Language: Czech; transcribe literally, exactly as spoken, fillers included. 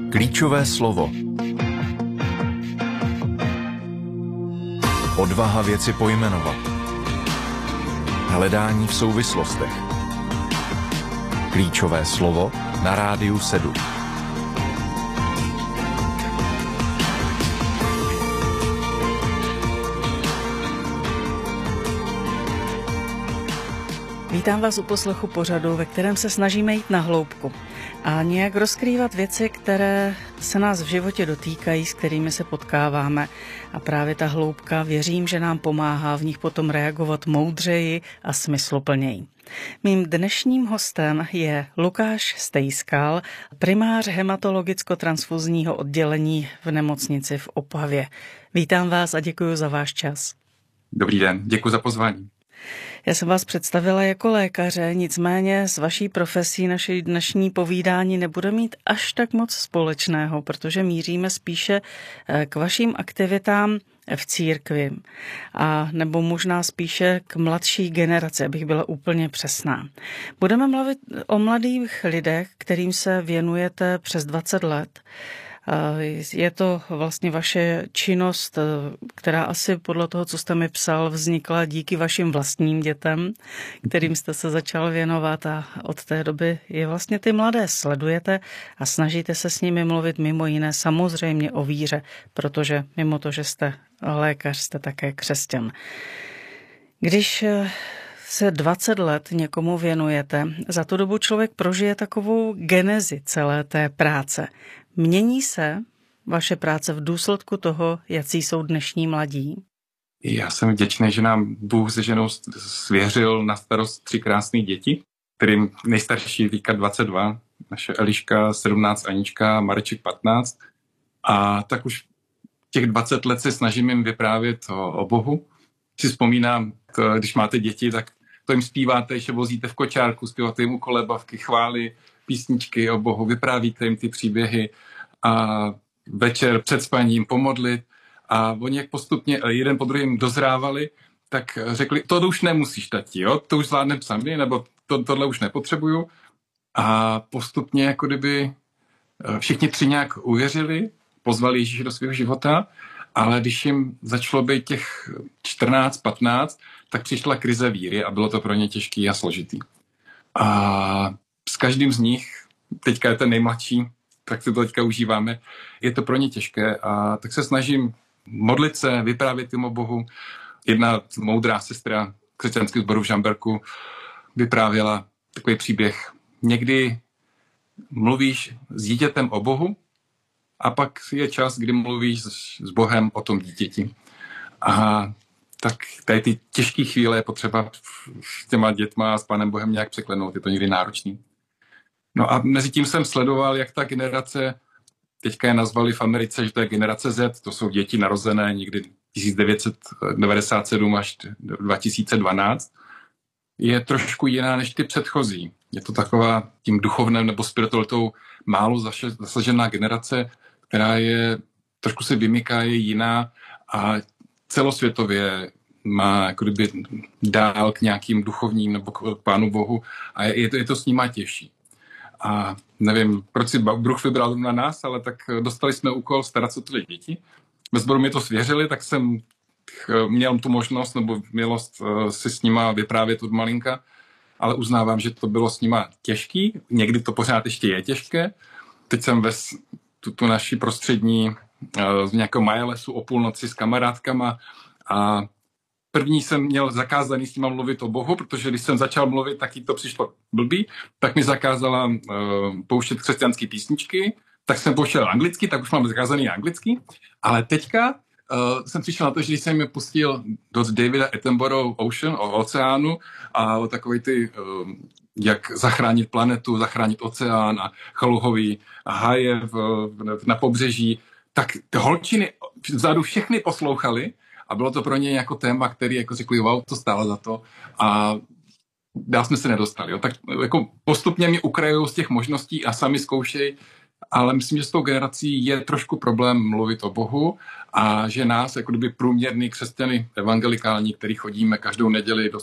Klíčové slovo. Odvaha věci pojmenovat. Hledání v souvislostech. Klíčové slovo na Rádiu sedm. Vítám vás u poslechu pořadu, ve kterém se snažíme jít na hloubku a nějak rozkrývat věci, které se nás v životě dotýkají, s kterými se potkáváme. A právě ta hloubka, věřím, že nám pomáhá v nich potom reagovat moudřeji a smysluplněji. Mým dnešním hostem je Lukáš Stejskal, primář hematologicko-transfuzního oddělení v nemocnici v Opavě. Vítám vás a děkuji za váš čas. Dobrý den, děkuji za pozvání. Já jsem vás představila jako lékaře, nicméně s vaší profesí naše dnešní povídání nebude mít až tak moc společného, protože míříme spíše k vašim aktivitám v církvi, a nebo možná spíše k mladší generaci, abych byla úplně přesná. Budeme mluvit o mladých lidech, kterým se věnujete přes dvacet let. Je to vlastně vaše činnost, která asi podle toho, co jste mi psal, vznikla díky vašim vlastním dětem, kterým jste se začal věnovat, a od té doby je vlastně ty mladé sledujete a snažíte se s nimi mluvit mimo jiné samozřejmě o víře, protože mimo to, že jste lékař, jste také křesťan. Když se dvacet let někomu věnujete, za tu dobu člověk prožije takovou genezi celé té práce. Mění se vaše práce v důsledku toho, jací jsou dnešní mladí? Já jsem vděčný, že nám Bůh se ženou svěřil na starost tři krásné děti, kterým nejstarší Víka dvacet dva, naše Eliška sedmnáct, Anička, Mareček patnáct. A tak už těch dvacet let se snažím jim vyprávět o, o Bohu. Si vzpomínám, to, když máte děti, tak to jim zpíváte, že vozíte v kočárku, zpíváte jim kolébavky, chvály, písničky o Bohu, vyprávíte jim ty příběhy a večer před spaním pomodlit. A oni jak postupně jeden po druhém dozrávali, tak řekli, to už nemusíš, tati, jo? To už zvládnem sami, nebo to, tohle už nepotřebuju. A postupně jako kdyby všichni tři nějak uvěřili, pozvali Ježíše do svého života, ale když jim začalo být těch čtrnáct patnáct, tak přišla krize víry a bylo to pro ně těžký a složitý. A s každým z nich, teďka je ten nejmladší, tak si to teďka užíváme, je to pro ně těžké, a tak se snažím modlit se, vyprávět jim o Bohu. Jedna moudrá sestra křesťanského sboru v Žamberku vyprávěla takový příběh. Někdy mluvíš s dítětem o Bohu a pak je čas, kdy mluvíš s Bohem o tom dítěti. A tak tady ty těžké chvíle je potřeba s těma dětma a s Pánem Bohem nějak překlenout. Je to někdy náročný. No a mezi tím jsem sledoval, jak ta generace, teďka je nazvali v Americe, že to je generace Z, to jsou děti narozené někdy tisíc devět set devadesát sedm až dva tisíce dvanáct, je trošku jiná než ty předchozí. Je to taková tím duchovnem nebo spiritualitou málo zasažená generace, která je, trošku se vymyká, je jiná a celosvětově má jako kdyby dál k nějakým duchovním nebo k Pánu Bohu, a je to, je to s nima těžší. A nevím, proč si Bůh vybral na nás, ale tak dostali jsme úkol starat se o ty děti. Ve sboru mi to svěřili, tak jsem měl tu možnost nebo milost si s nima vyprávět od malinka, ale uznávám, že to bylo s nima těžký. Někdy to pořád ještě je těžké. Teď jsem ve tu, tu naší prostřední z nějakého majelesu o půlnoci s kamarádkama a první jsem měl zakázaný s nima mluvit o Bohu, protože když jsem začal mluvit, tak jí to přišlo blbý, tak mi zakázala uh, pouštět křesťanské písničky, tak jsem pouštěl anglicky, tak už mám zakázaný anglicky, ale teďka uh, jsem přišel na to, že když jsem mi pustil do Davida Attenborough Ocean, o oceánu a o takovej ty, uh, jak zachránit planetu, zachránit oceán a chaluhový a haje v, v, na pobřeží, tak ty holčiny vzadu všechny poslouchali. A bylo to pro ně jako téma, který jako řekli, wow, to stálo za to. A dál jsme se nedostali. Jo. Tak jako postupně mě ukrajou z těch možností a sami zkoušej, ale myslím, že s tou generací je trošku problém mluvit o Bohu a že nás, jako kdyby průměrný křesťany evangelikální, který chodíme každou neděli do